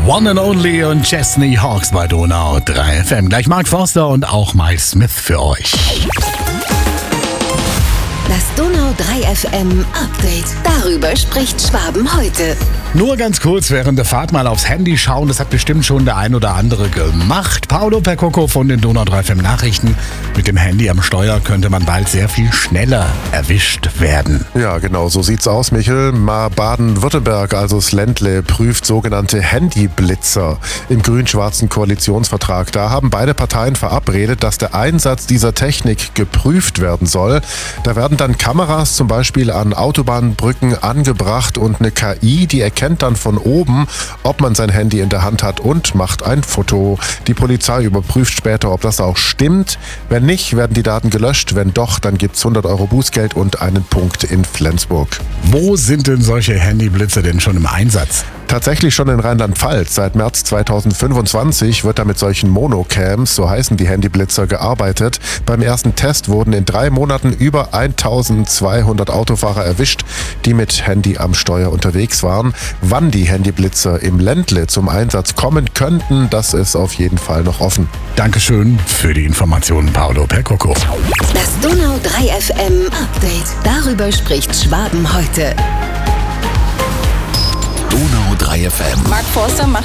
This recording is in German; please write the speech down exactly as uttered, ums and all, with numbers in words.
One and Only und Chesney Hawks bei Donau drei F M. Gleich Mark Forster und auch Mike Smith für euch. Das Donau drei F M Update. Darüber spricht Schwaben heute. Nur ganz kurz während der Fahrt mal aufs Handy schauen, das hat bestimmt schon der ein oder andere gemacht. Paolo Percoco von den Donau drei F M Nachrichten. Mit dem Handy am Steuer könnte man bald sehr viel schneller erwischt werden. Ja, genau, so sieht's aus, Michel. Mal Baden-Württemberg, also das Ländle, prüft sogenannte Handyblitzer im grün-schwarzen Koalitionsvertrag. Da haben beide Parteien verabredet, dass der Einsatz dieser Technik geprüft werden soll. Da werden dann Kameras zum Beispiel an Autobahnbrücken angebracht und eine K I, die erkennt dann von oben, ob man sein Handy in der Hand hat und macht ein Foto. Die Polizei überprüft später, ob das auch stimmt. Wenn nicht, werden die Daten gelöscht. Wenn doch, dann gibt's hundert Euro Bußgeld und einen Punkt in Flensburg. Wo sind denn solche Handyblitze denn schon im Einsatz? Tatsächlich schon in Rheinland-Pfalz. Seit März zweitausendfünfundzwanzig wird da mit solchen Monocams, so heißen die Handyblitzer, gearbeitet. Beim ersten Test wurden in drei Monaten über eintausendzweihundert Autofahrer erwischt, die mit Handy am Steuer unterwegs waren. Wann die Handyblitzer im Ländle zum Einsatz kommen könnten, das ist auf jeden Fall noch offen. Dankeschön für die Informationen, Paolo Percoco. Das Donau drei F M Update. Darüber spricht Schwaben heute. Donau drei F M. Mark Forster macht